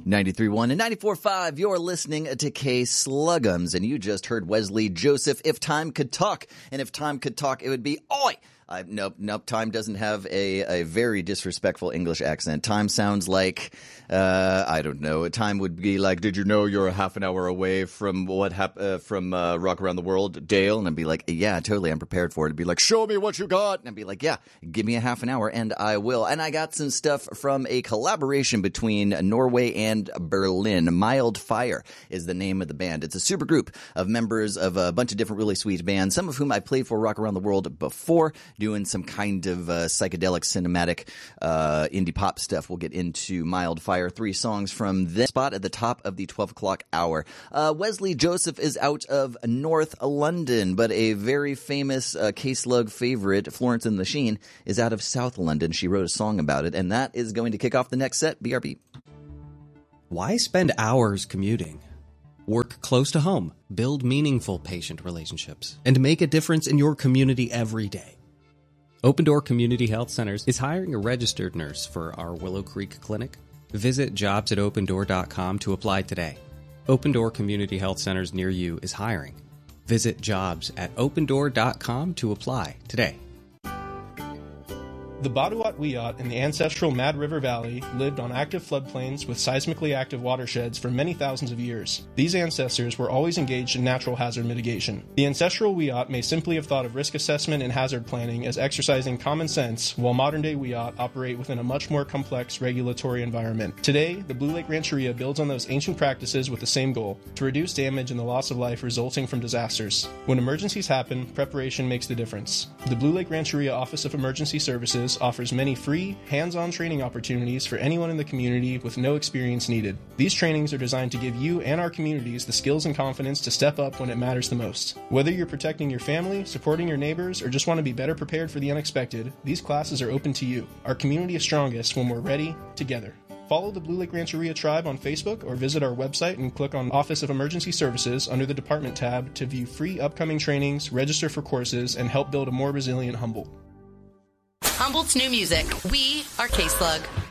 93.1 and 94.5, you're listening to K-Sluggums, and you just heard Wesley Joseph, If Time Could Talk. And if time could talk, it would be, oi! Nope, Time doesn't have a very disrespectful English accent. Time sounds like, I don't know, Time would be like, did you know you're a half an hour away from from Rock Around the World, Dale? And I'd be like, yeah, totally, I'm prepared for it. It'd be like, show me what you got. And I'd be like, yeah, give me a half an hour and I will. And I got some stuff from a collaboration between Norway and Berlin. Mild Fire is the name of the band. It's a super group of members of a bunch of different really sweet bands, some of whom I played for Rock Around the World before, doing some kind of psychedelic cinematic indie pop stuff. We'll get into Mild Fire. 3 songs from this spot at the top of the 12 o'clock hour. Wesley Joseph is out of North London, but a very famous K-Slug favorite, Florence and the Machine, is out of South London. She wrote a song about it, and that is going to kick off the next set. BRB. Why spend hours commuting? Work close to home, build meaningful patient relationships, and make a difference in your community every day. Open Door Community Health Centers is hiring a registered nurse for our Willow Creek Clinic. Visit jobs@opendoor.com to apply today. Open Door Community Health Centers near you is hiring. Visit jobs@opendoor.com to apply today. The Baduat Wiyot in the ancestral Mad River Valley lived on active floodplains with seismically active watersheds for many thousands of years. These ancestors were always engaged in natural hazard mitigation. The ancestral Wiyot may simply have thought of risk assessment and hazard planning as exercising common sense, while modern-day Wiyot operate within a much more complex regulatory environment. Today, the Blue Lake Rancheria builds on those ancient practices with the same goal: to reduce damage and the loss of life resulting from disasters. When emergencies happen, preparation makes the difference. The Blue Lake Rancheria Office of Emergency Services offers many free, hands-on training opportunities for anyone in the community with no experience needed. These trainings are designed to give you and our communities the skills and confidence to step up when it matters the most. Whether you're protecting your family, supporting your neighbors, or just want to be better prepared for the unexpected, these classes are open to you. Our community is strongest when we're ready, together. Follow the Blue Lake Rancheria Tribe on Facebook or visit our website and click on Office of Emergency Services under the Department tab to view free upcoming trainings, register for courses, and help build a more resilient Humboldt. Humboldt's new music. We are K-Slug.